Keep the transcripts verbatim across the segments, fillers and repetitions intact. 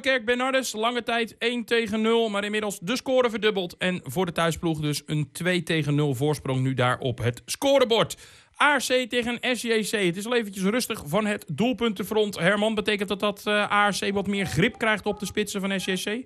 Oudekerk Bernardus, lange tijd één tegen nul, maar inmiddels de score verdubbeld. En voor de thuisploeg dus een twee tegen nul voorsprong nu daar op het scorebord. A R C tegen S J C. Het is al eventjes rustig van het doelpuntenfront. Herman, betekent dat dat uh, A R C wat meer grip krijgt op de spitsen van S J C?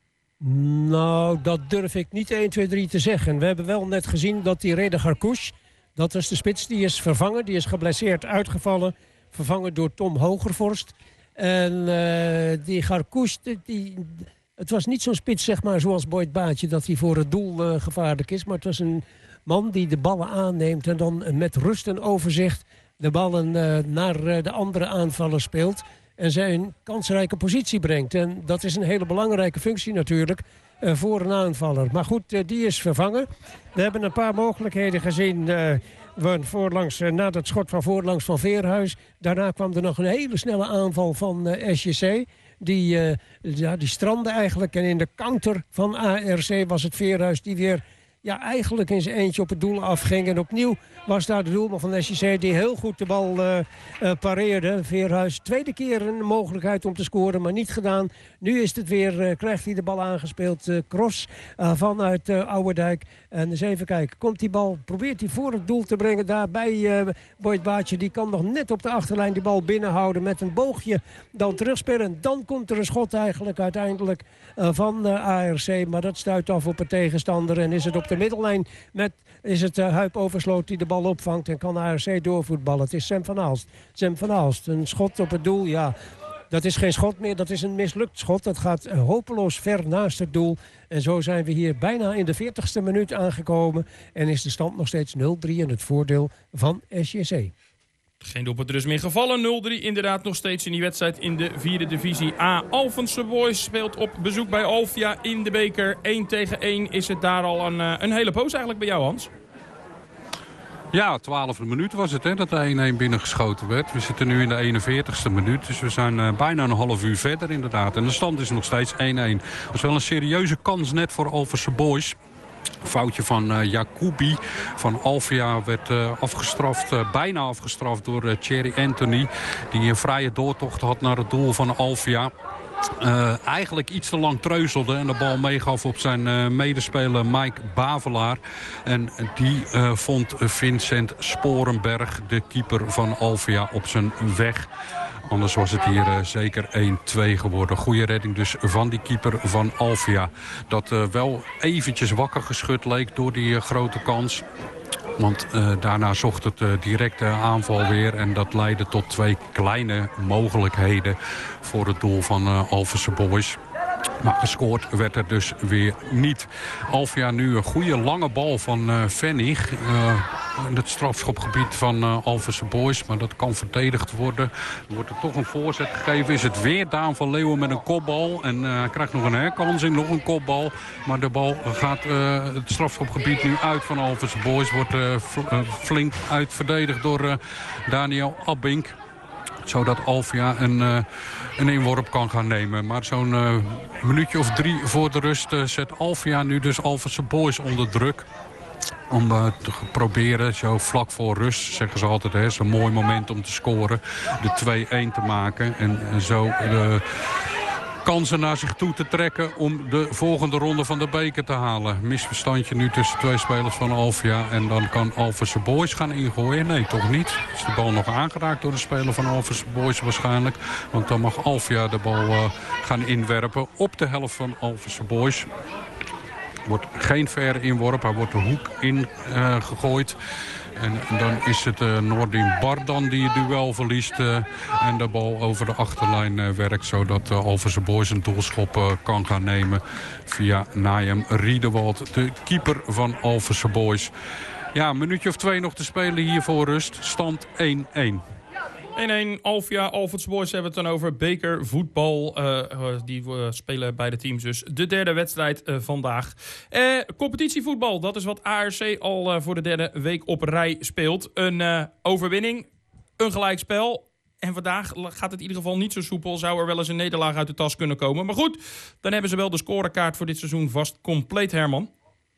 Nou, dat durf ik niet één, twee, drie te zeggen. We hebben wel net gezien dat die Reda Garkouche, dat is de spits, die is vervangen. Die is geblesseerd uitgevallen. Vervangen door Tom Hogervorst. En uh, die Garkouche, die, het was niet zo'n spits zeg maar zoals Boyd Baatje, dat hij voor het doel uh, gevaarlijk is. Maar het was een man die de ballen aanneemt en dan met rust en overzicht de ballen uh, naar uh, de andere aanvaller speelt. En zijn kansrijke positie brengt. En dat is een hele belangrijke functie natuurlijk uh, voor een aanvaller. Maar goed, uh, die is vervangen. We hebben een paar mogelijkheden gezien. Uh, Van voorlangs, uh, na dat schot van voorlangs van Veerhuis. Daarna kwam er nog een hele snelle aanval van uh, S J C. Die, uh, ja, die strandde eigenlijk. En in de counter van A R C was het Veerhuis die weer ja, eigenlijk in zijn eentje op het doel afging. En opnieuw was daar de doelman van S J C die heel goed de bal uh, uh, pareerde. Veerhuis, tweede keer een mogelijkheid om te scoren, maar niet gedaan. Nu is het weer, uh, krijgt hij de bal aangespeeld. Uh, cross uh, vanuit uh, Ouwerdijk. En eens even kijken, komt die bal, probeert hij voor het doel te brengen. Daar bij uh, Boyd Baatje, die kan nog net op de achterlijn die bal binnenhouden met een boogje. Dan terugspelen. Dan komt er een schot eigenlijk uiteindelijk uh, van uh, A R C. Maar dat stuit af op een tegenstander en is het op de middellijn met is het uh, Huip Oversloot die de bal opvangt en kan A R C doorvoetballen. Het is Sam van Aalst. Sam van Aalst, een schot op het doel, ja. Dat is geen schot meer, dat is een mislukt schot. Dat gaat uh, hopeloos ver naast het doel. En zo zijn we hier bijna in de veertigste minuut aangekomen. En is de stand nog steeds nul drie in het voordeel van S J C. Geen doelpunt dus meer gevallen. nul drie inderdaad nog steeds in die wedstrijd in de vierde divisie A. Alphense Boys speelt op bezoek bij Alfia in de beker. één tegen één is het daar al een, een hele poos eigenlijk bij jou, Hans. Ja, twaalfde minuut was het hè, dat de één één binnengeschoten werd. We zitten nu in de eenenveertigste minuut. Dus we zijn uh, bijna een half uur verder inderdaad. En de stand is nog steeds één één. Dat is wel een serieuze kans net voor Alphense Boys. Een foutje van uh, Jacobi van Alfia werd uh, afgestraft, uh, bijna afgestraft door uh, Thierry Anthony. Die een vrije doortocht had naar het doel van Alfia. Uh, eigenlijk iets te lang treuzelde en de bal meegaf op zijn uh, medespeler Mike Bavelaar. En die uh, vond Vincent Sporenberg, de keeper van Alfia, op zijn weg. Anders was het hier uh, zeker één twee geworden. Goede redding dus van die keeper van Alfia. Dat uh, wel eventjes wakker geschud leek door die uh, grote kans. Want uh, daarna zocht het uh, directe aanval weer. En dat leidde tot twee kleine mogelijkheden voor het doel van uh, Alphense Boys. Maar gescoord werd er dus weer niet. Alfia nu een goede lange bal van uh, Vennig. Uh, in het strafschopgebied van uh, Alphense Boys. Maar dat kan verdedigd worden. Er wordt er toch een voorzet gegeven. Is het weer Daan van Leeuwen met een kopbal. En uh, hij krijgt nog een herkansing, nog een kopbal. Maar de bal gaat uh, het strafschopgebied nu uit van Alphense Boys. Wordt uh, fl- uh, flink uitverdedigd door uh, Daniel Abbink. Zodat Alfia een, uh, een inworp kan gaan nemen. Maar zo'n uh, minuutje of drie voor de rust uh, zet Alfia nu dus Alphense Boys onder druk. Om uh, te proberen, zo vlak voor rust, zeggen ze altijd, hè, is een mooi moment om te scoren. De twee-één te maken en uh, zo de kansen naar zich toe te trekken om de volgende ronde van de beker te halen. Misverstandje nu tussen twee spelers van Alfia. En dan kan Alphense Boys gaan ingooien. Nee, toch niet. Is de bal nog aangeraakt door de speler van Alphense Boys waarschijnlijk. Want dan mag Alfia de bal uh, gaan inwerpen op de helft van Alphense Boys. Wordt geen verre inworp. Hij wordt de hoek in uh, gegooid. En, en dan is het uh, Noordin Bardan die het duel verliest. Uh, en de bal over de achterlijn uh, werkt. Zodat uh, Alphense Boys een doelschop uh, kan gaan nemen. Via Najem Riedewald, de keeper van Alphense Boys. Ja, een minuutje of twee nog te spelen hier voor rust. Stand één één. één één Alfia, Alphense Boys hebben we het dan over bekervoetbal. Uh, uh, die uh, spelen beide teams dus de derde wedstrijd uh, vandaag. Uh, competitievoetbal, dat is wat A R C al uh, voor de derde week op rij speelt. Een uh, overwinning, een gelijkspel. En vandaag gaat het in ieder geval niet zo soepel. Zou er wel eens een nederlaag uit de tas kunnen komen. Maar goed, dan hebben ze wel de scorekaart voor dit seizoen vast compleet, Herman.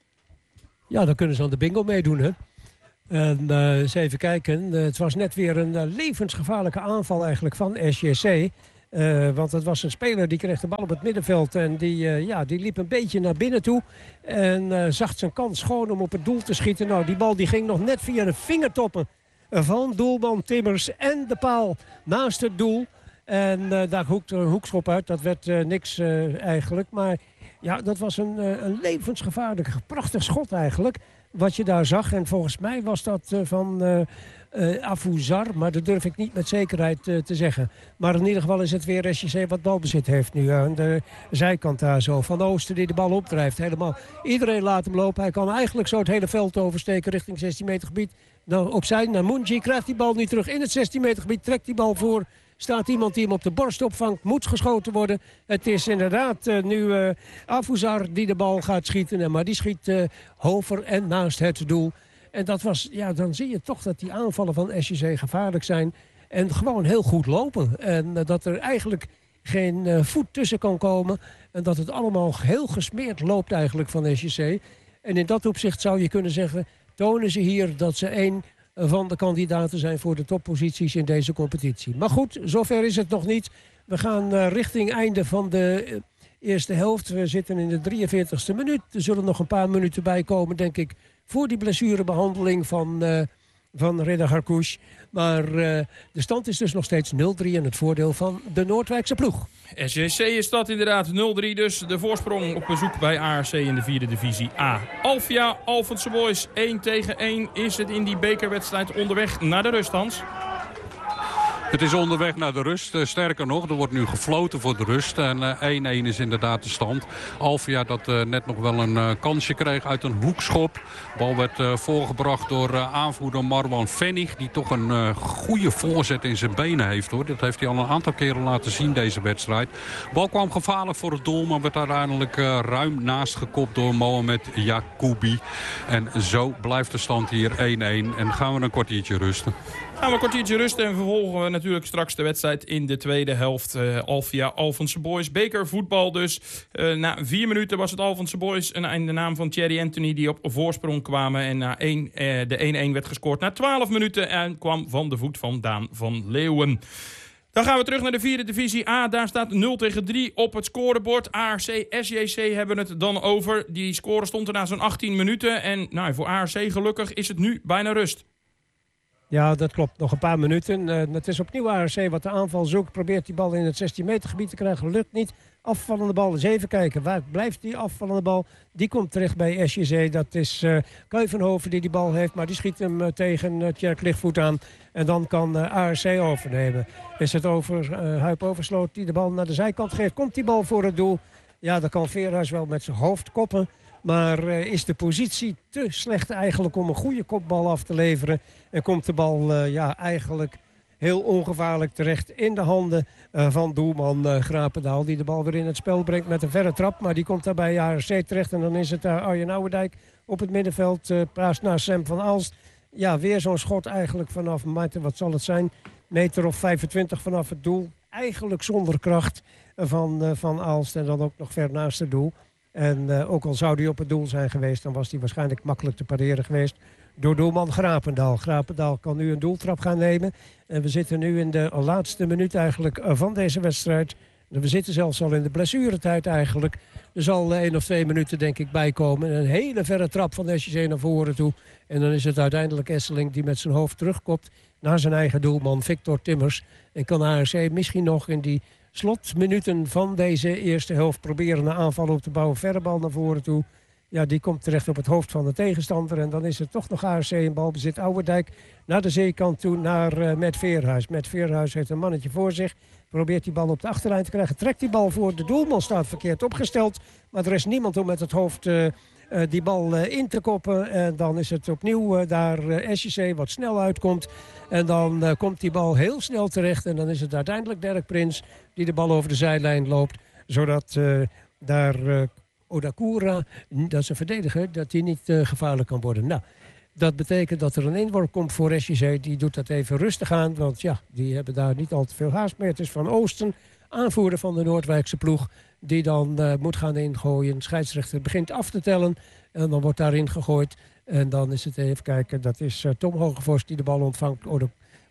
Ja, dan kunnen ze aan de bingo meedoen, hè. En uh, eens even kijken. Uh, het was net weer een uh, levensgevaarlijke aanval eigenlijk van S J C. Uh, want het was een speler die kreeg de bal op het middenveld. En die, uh, ja, die liep een beetje naar binnen toe. En uh, zag zijn kans schoon om op het doel te schieten. Nou, die bal die ging nog net via de vingertoppen van doelman Timmers en de paal naast het doel. En uh, daar hoekte een hoekschop uit. Dat werd uh, niks uh, eigenlijk. Maar ja, dat was een, uh, een levensgevaarlijk, prachtig schot eigenlijk. Wat je daar zag. En volgens mij was dat uh, van uh, uh, Afuzar. Maar dat durf ik niet met zekerheid uh, te zeggen. Maar in ieder geval is het weer S J C wat balbezit heeft nu. Aan de zijkant daar zo. Van Oosten die de bal opdrijft. Helemaal. Iedereen laat hem lopen. Hij kan eigenlijk zo het hele veld oversteken richting zestien meter gebied. Nou, opzij naar Munji. Krijgt die bal niet terug in het zestien meter gebied. Trekt die bal voor. Staat iemand die hem op de borst opvangt. Moet geschoten worden. Het is inderdaad uh, nu uh, Afuzar die de bal gaat schieten. Maar die schiet uh, hoger en naast het doel. En dat was, ja, dan zie je toch dat die aanvallen van S J C gevaarlijk zijn. En gewoon heel goed lopen. En uh, dat er eigenlijk geen uh, voet tussen kan komen. En dat het allemaal heel gesmeerd loopt eigenlijk van S J C. En in dat opzicht zou je kunnen zeggen, tonen ze hier dat ze één van de kandidaten zijn voor de topposities in deze competitie. Maar goed, zover is het nog niet. We gaan uh, richting einde van de uh, eerste helft. We zitten in de drieënveertigste minuut. Er zullen nog een paar minuten bij komen, denk ik, voor die blessurebehandeling van, uh, van Reda Garkush. Maar uh, de stand is dus nog steeds nul drie in het voordeel van de Noordwijkse ploeg. S J C is dat inderdaad, nul drie dus. De voorsprong op bezoek bij A R C in de vierde divisie A. Alfia, Alphense Boys, één tegen één is het in die bekerwedstrijd onderweg naar de rust, Hans. Het is onderweg naar de rust. Uh, sterker nog, er wordt nu gefloten voor de rust. En uh, één één is inderdaad de stand. Alfia dat uh, net nog wel een uh, kansje kreeg uit een hoekschop. De bal werd uh, voorgebracht door uh, aanvoerder Marwan Vennig. Die toch een uh, goede voorzet in zijn benen heeft, hoor. Dat heeft hij al een aantal keren laten zien, deze wedstrijd. De bal kwam gevaarlijk voor het doel, maar werd uiteindelijk uh, ruim naast gekopt door Mohamed Yacoubi. En zo blijft de stand hier één één. En gaan we een kwartiertje rusten. Gaan we een kwartiertje rusten en vervolgen we natuurlijk straks de wedstrijd in de tweede helft. Uh, Alfia, Alphense Boys, bekervoetbal dus. Uh, na vier minuten was het Alphense Boys en in de naam van Thierry Anthony die op voorsprong kwamen. En na één, uh, de één één werd gescoord na twaalf minuten en kwam van de voet van Daan van Leeuwen. Dan gaan we terug naar de vierde divisie A. Daar staat nul tegen drie op het scorebord. A R C, S J C hebben het dan over. Die score stond er na zo'n achttien minuten. En nou, voor A R C gelukkig is het nu bijna rust. Ja, dat klopt. Nog een paar minuten. Uh, het is opnieuw A R C wat de aanval zoekt. Probeert die bal in het zestien meter gebied te krijgen. Lukt niet. Afvallende bal. Eens even kijken. Waar blijft die afvallende bal? Die komt terecht bij S J C. Dat is uh, Kuivenhoven die die bal heeft. Maar die schiet hem uh, tegen uh, Tjerk Lichtvoet aan. En dan kan uh, A R C overnemen. Is het over uh, Huip Oversloot die de bal naar de zijkant geeft. Komt die bal voor het doel? Ja, dan kan Veerhuis wel met zijn hoofd koppen. Maar uh, is de positie te slecht eigenlijk om een goede kopbal af te leveren. En komt de bal uh, ja, eigenlijk heel ongevaarlijk terecht in de handen uh, van doelman uh, Grapendaal. Die de bal weer in het spel brengt met een verre trap. Maar die komt daar bij A R C terecht. En dan is het uh, Arjen Ouwendijk op het middenveld. Uh, paast naar Sam van Aalst. Ja, weer zo'n schot eigenlijk vanaf, wat zal het zijn, meter of vijfentwintig vanaf het doel. Eigenlijk zonder kracht van, uh, van Aalst en dan ook nog ver naast het doel. En uh, ook al zou die op het doel zijn geweest, dan was die waarschijnlijk makkelijk te pareren geweest door doelman Grapendaal. Grapendaal kan nu een doeltrap gaan nemen. En we zitten nu in de laatste minuut eigenlijk van deze wedstrijd. We zitten zelfs al in de blessuretijd eigenlijk. Er zal één of twee minuten denk ik bijkomen. Een hele verre trap van S J C naar voren toe. En dan is het uiteindelijk Esseling die met zijn hoofd terugkomt naar zijn eigen doelman Victor Timmers. En kan A R C misschien nog in die slotminuten van deze eerste helft proberen een aanval op te bouwen. Verre bal naar voren toe. Ja, die komt terecht op het hoofd van de tegenstander. En dan is het toch nog A R C in balbezit. Ouwendijk naar de zeekant toe naar uh, Met Veerhuis. Met Veerhuis heeft een mannetje voor zich. Probeert die bal op de achterlijn te krijgen. Trekt die bal voor. De doelman staat verkeerd opgesteld. Maar er is niemand om met het hoofd uh, uh, die bal uh, in te koppen. En dan is het opnieuw uh, daar uh, S J C wat snel uitkomt. En dan uh, komt die bal heel snel terecht. En dan is het uiteindelijk Dirk Prins die de bal over de zijlijn loopt. Zodat uh, daar uh, Odakura, dat is een verdediger, dat die niet uh, gevaarlijk kan worden. Nou, dat betekent dat er een inworp komt voor S J C. Die doet dat even rustig aan, want ja, die hebben daar niet al te veel haast meer. Het is Van Oosten, aanvoerder van de Noordwijkse ploeg, die dan uh, moet gaan ingooien. De scheidsrechter begint af te tellen en dan wordt daarin gegooid. En dan is het even kijken, dat is uh, Tom Hogevorst die de bal ontvangt.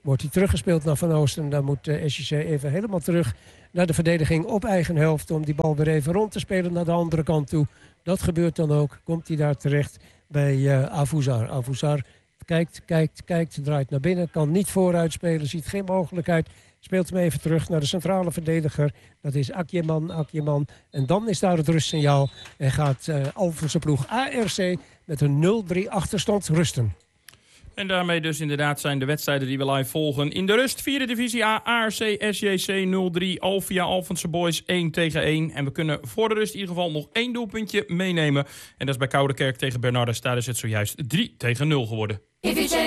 Wordt hij teruggespeeld naar Van Oosten. Dan moet uh, S J C even helemaal terug naar de verdediging op eigen helft. Om die bal weer even rond te spelen naar de andere kant toe. Dat gebeurt dan ook. Komt hij daar terecht bij uh, Avouzar. Avouzar kijkt, kijkt, kijkt. Draait naar binnen. Kan niet vooruit spelen. Ziet geen mogelijkheid. Speelt hem even terug naar de centrale verdediger. Dat is Akjeman, Akjeman. En dan is daar het rustsignaal. En gaat uh, Alphense ploeg A R C met een nul drie achterstand rusten. En daarmee dus inderdaad zijn de wedstrijden die we live volgen. In de rust, vierde divisie A, A R C, S J C nul drie, Alvia, Alphense Boys één tegen één. En we kunnen voor de rust in ieder geval nog één doelpuntje meenemen. En dat is bij Koudekerk tegen Bernardus. Daar is het zojuist drie tegen nul geworden.